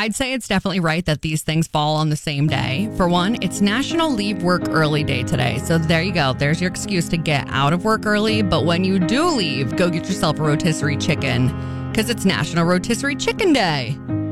I'd say it's definitely right that these things fall on the same day. For one, it's National Leave Work Early Day today. So there you go. There's your excuse to get out of work early. But when you do leave, go get yourself a rotisserie chicken because it's National Rotisserie Chicken Day.